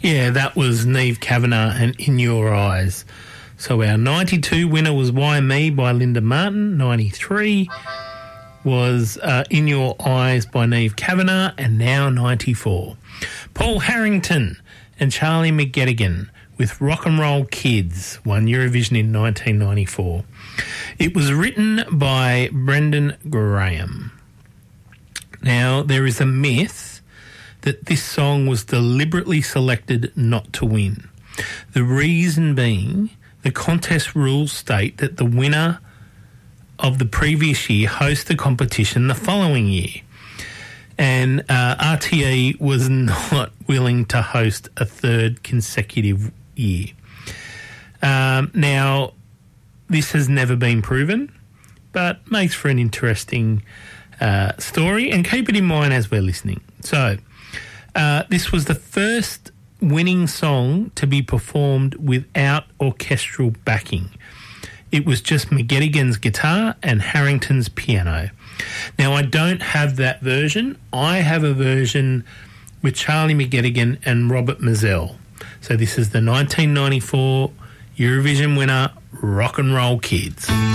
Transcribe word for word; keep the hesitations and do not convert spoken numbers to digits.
Yeah, that was Niamh Kavanagh and In Your Eyes. So our ninety-two winner was Why Me by Linda Martin. ninety-three was uh, In Your Eyes by Niamh Kavanagh. And now ninety-four. Paul Harrington and Charlie McGettigan with Rock and Roll Kids won Eurovision in nineteen ninety-four. It was written by Brendan Graham. Now, there is a myth that this song was deliberately selected not to win. The reason being, the contest rules state that the winner of the previous year hosts the competition the following year. And uh, R T E was not willing to host a third consecutive year. Um, now, this has never been proven, but makes for an interesting uh, story. And keep it in mind as we're listening. So, uh, this was the first winning song to be performed without orchestral backing. It was just McGettigan's guitar and Harrington's piano. Now, I don't have that version. I have a version with Charlie McGettigan and Robert Mazzell. So this is the nineteen ninety-four Eurovision winner, Rock and Roll Kids.